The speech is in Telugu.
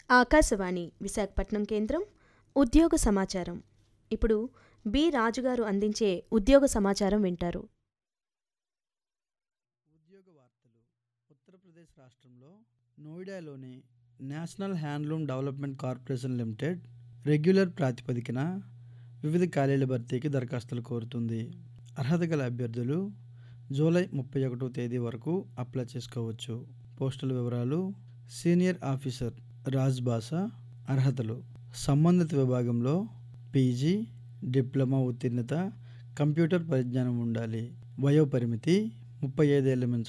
ఆకాశవాణి విశాఖపట్నం కేంద్రం ఉద్యోగ సమాచారం. ఇప్పుడు బి రాజుగారు అందించే ఉద్యోగ సమాచారం వింటారు. ఉద్యోగ వార్తలు. ఉత్తరప్రదేశ్ రాష్ట్రంలో నోయిడాలోని national handloom development corporation limited regular ప్రాతిపదికన వివిధ ఖాళీల భర్తీకి దరఖాస్తులు కోరుతుంది. అర్హత గల అభ్యర్థులు జూలై 31వ తేదీ వరకు అప్లై చేసుకోవచ్చు. పోస్టుల వివరాలు: సీనియర్ ఆఫీసర్ రాజ్భాషా. అర్హతలు: సంబంధిత విభాగంలో పీజీ, డిప్లొమా ఉత్తీర్ణత, కంప్యూటర్ పరిజ్ఞానం ఉండాలి. వయోపరిమితి 35 ఏళ్ల మించ